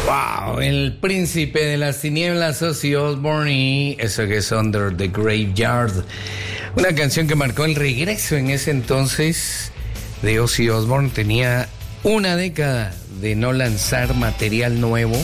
Wow, el príncipe de las tinieblas, Ozzy Osbourne, y eso que es Under the Graveyard. Una canción que marcó el regreso en ese entonces de Ozzy Osbourne. Tenía una década de no lanzar material nuevo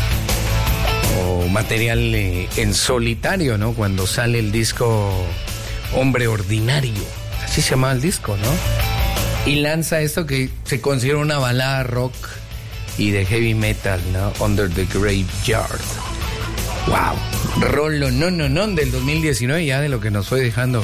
o material en solitario, ¿no? Cuando sale el disco Hombre Ordinario, así se llamaba el disco, ¿no? Y lanza esto que se considera una balada rock y de heavy metal, ¿no? Under the Graveyard. Wow, rolo no del 2019, ya de lo que nos fue dejando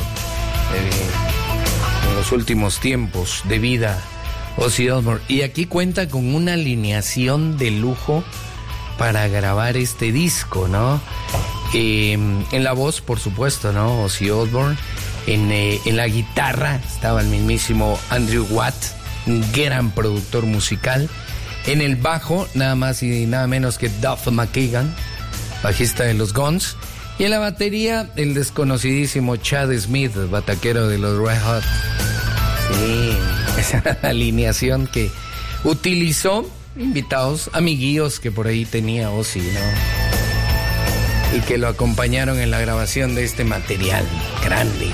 en los últimos tiempos de vida Ozzy Osbourne. Y aquí cuenta con una alineación de lujo para grabar este disco, ¿no? En la voz, por supuesto, ¿no? Ozzy Osbourne. En la guitarra estaba el mismísimo Andrew Watt, un gran productor musical. En el bajo, nada más y nada menos que Duff McKagan, bajista de los Guns. Y en la batería, el desconocidísimo Chad Smith, bataquero de los Red Hot. Sí, esa alineación que utilizó invitados, amiguillos que por ahí tenía Ozzy, ¿no? Y que lo acompañaron en la grabación de este material. Grande.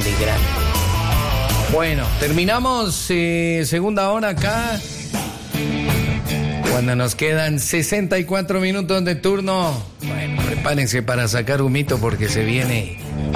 Bueno, terminamos segunda hora acá. Cuando nos quedan 64 minutos de turno, bueno, prepárense para sacar humito porque se viene